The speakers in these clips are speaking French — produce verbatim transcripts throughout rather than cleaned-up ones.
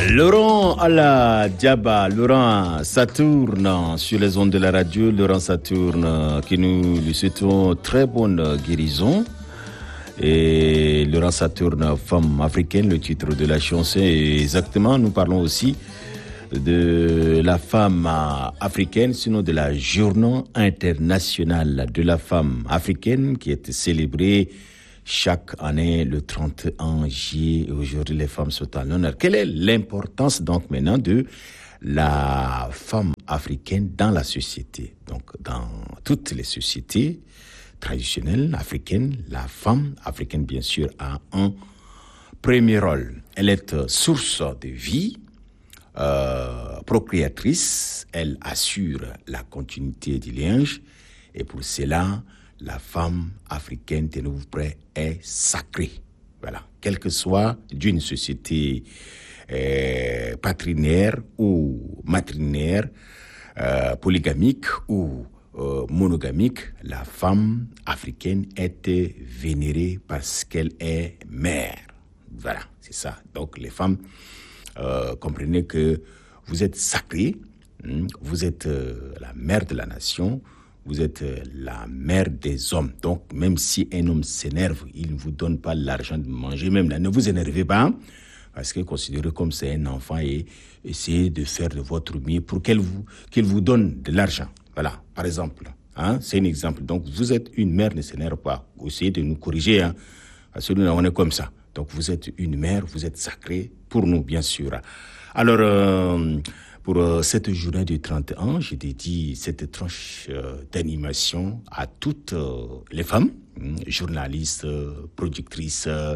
Laurent Alla Diaba, Laurent Saturne sur les ondes de la radio, Laurent Saturne qui nous lui souhaitons très bonne guérison. Et Laurent Saturne, femme africaine, le titre de la chanson. Et exactement, nous parlons aussi de la femme africaine, sinon de la journée internationale de la femme africaine qui est célébrée chaque année le trente et un juillet. Et aujourd'hui, les femmes sont à l'honneur. Quelle est l'importance donc maintenant de la femme africaine dans la société? Donc, dans toutes les sociétés traditionnelles africaines, la femme africaine, bien sûr, a un premier rôle. Elle est source de vie, euh, procréatrice. Elle assure la continuité du lignage. Et pour cela, la femme africaine, tenez-vous prêts, est sacrée. Voilà. Quelle que soit d'une société euh, patrinaire ou matrinaire, euh, polygamique ou euh, monogamique, la femme africaine est vénérée parce qu'elle est mère. Voilà, c'est ça. Donc les femmes, euh, comprenez que vous êtes sacrées, hein, vous êtes euh, la mère de la nation. Vous êtes la mère des hommes. Donc, même si un homme s'énerve, il ne vous donne pas l'argent de manger. Même là, ne vous énervez pas, parce que considérez comme c'est un enfant et essayez de faire de votre mieux pour qu'il vous, qu'il vous donne de l'argent. Voilà, par exemple. Hein, c'est un exemple. Donc, vous êtes une mère, ne s'énerve pas. Essayez de nous corriger. Hein, parce que nous, on est comme ça. Donc, vous êtes une mère, vous êtes sacrée pour nous, bien sûr. Alors... Euh, Pour euh, cette journée du trente et un, je dédie cette tranche euh, d'animation à toutes euh, les femmes, hein, journalistes, euh, productrices, euh,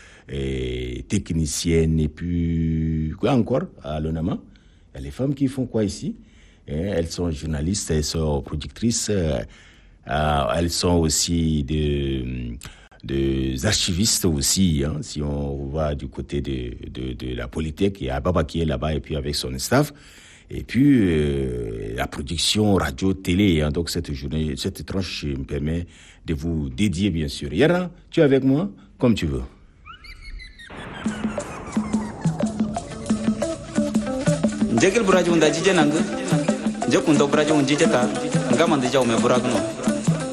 et techniciennes, et puis quoi encore à l'ONAMA. Il y a les femmes qui font quoi ici? Et elles sont journalistes, elles sont productrices, euh, euh, elles sont aussi de... des archivistes aussi, hein, si on va du côté de, de, de la Polytech, il y a Baba qui est là-bas et puis avec son staff, et puis euh, la production radio, télé, hein, donc cette journée, cette tranche me permet de vous dédier bien sûr. Yara, tu es avec moi? Comme tu veux. Njegel burajo ndaji jenang, njekunda burajo njijeta, ngamande jaw me buragno.